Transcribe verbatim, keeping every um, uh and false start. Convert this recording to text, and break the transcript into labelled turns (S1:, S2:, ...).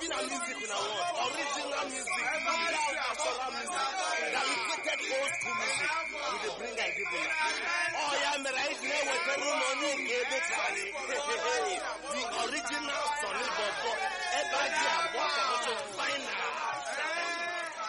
S1: Original music in our world. Original music. Natural music. Dedicated old school music. We dey bring and give una. Oh yeah, me right now we tell you money give it money. The original Sonny Bobo. Everybody have what I want to find out.